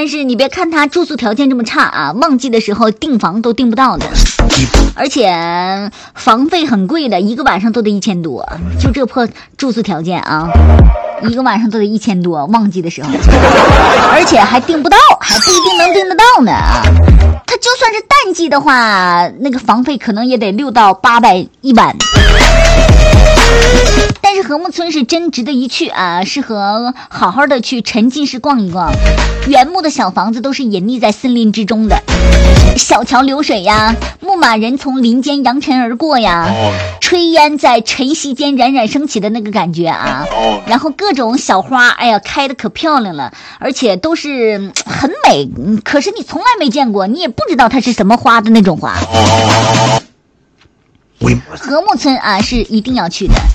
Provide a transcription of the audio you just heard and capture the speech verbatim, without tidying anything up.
但是你别看它住宿条件这么差啊，旺季的时候订房都订不到的，而且房费很贵的，一个晚上都得一千多，就这破住宿条件啊，一个晚上都得一千多，旺季的时候，而且还订不到，还不一定能订得到呢啊。它就算是淡季的话，那个房费可能也得六到八百一晚。但是和睦村是真值得一去啊，适合好好的去沉浸式逛一逛。原木的小房子都是隐匿在森林之中的，小桥流水呀，牧马人从林间扬尘而过呀，炊烟在晨曦间冉冉升起的那个感觉啊，然后各种小花，哎呀，开得可漂亮了，而且都是很美，可是你从来没见过，你也不知道它是什么花的那种花。和睦村啊是一定要去的，